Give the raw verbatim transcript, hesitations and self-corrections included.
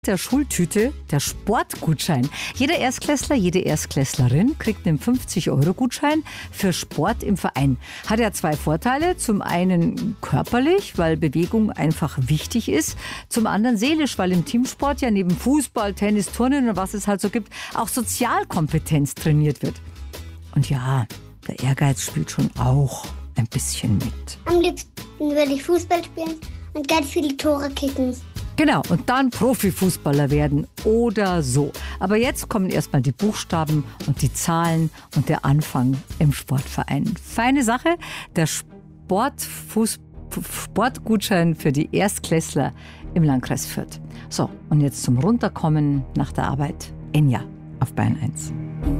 Der Schultüte der Sportgutschein. Jeder Erstklässler, jede Erstklässlerin kriegt einen fünfzig Euro Gutschein für Sport im Verein. Hat ja zwei Vorteile. Zum einen körperlich, weil Bewegung einfach wichtig ist. Zum anderen seelisch, weil im Teamsport ja neben Fußball, Tennis, Turnen und was es halt so gibt, auch Sozialkompetenz trainiert wird. Und ja, der Ehrgeiz spielt schon auch ein bisschen mit. Am liebsten würde ich Fußball spielen und ganz viele Tore kicken. Genau, und dann Profifußballer werden oder so. Aber jetzt kommen erstmal die Buchstaben und die Zahlen und der Anfang im Sportverein. Feine Sache, der Sportfuß- Sportgutschein für die Erstklässler im Landkreis Fürth. So, und jetzt zum Runterkommen nach der Arbeit. Enya auf Bayern eins.